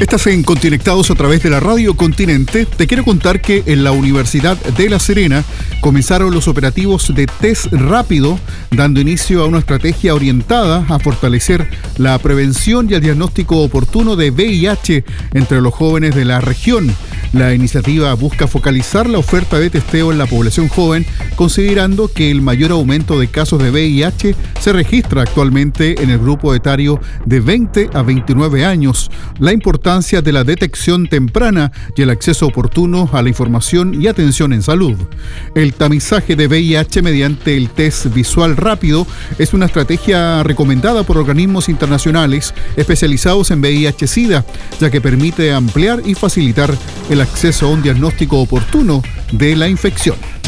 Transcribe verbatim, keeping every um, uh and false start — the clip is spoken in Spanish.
Estás en Conectados a través de la Radio Continente. Te quiero contar que en la Universidad de La Serena comenzaron los operativos de test rápido, dando inicio a una estrategia orientada a fortalecer la prevención y el diagnóstico oportuno de V I H entre los jóvenes de la región. La iniciativa busca focalizar la oferta de testeo en la población joven, considerando que el mayor aumento de casos de V I H se registra actualmente en el grupo etario de veinte a veintinueve años. La importancia de la detección temprana y el acceso oportuno a la información y atención en salud. El tamizaje de V I H mediante el test visual rápido es una estrategia recomendada por organismos internacionales especializados en V I H-Sida, ya que permite ampliar y facilitar el acceso a un diagnóstico oportuno de la infección.